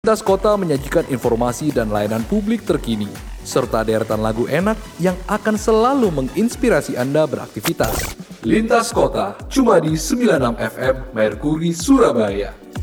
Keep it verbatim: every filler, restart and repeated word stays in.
Lintas Kota menyajikan informasi dan layanan publik terkini, serta deretan lagu enak yang akan selalu menginspirasi Anda beraktivitas. Lintas Kota, cuma di sembilan puluh enam F M Merkuri Surabaya.